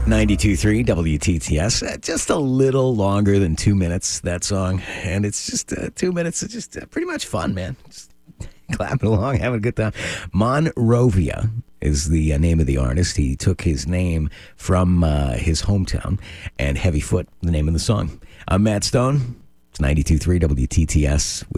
92.3 WTTS. Just a little longer than 2 minutes, that song. And it's just 2 minutes of just pretty much fun, man. Just clapping along, having a good time. Monrovia is the name of the artist. He took his name from his hometown, and Heavy Foot, the name of the song. I'm Matt Stone. It's 92.3 WTTS.